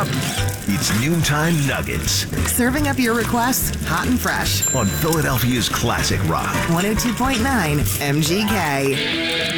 up. It's Noontime Nuggets Serving up your requests hot and fresh. on Philadelphia's Classic Rock. 102.9 MGK.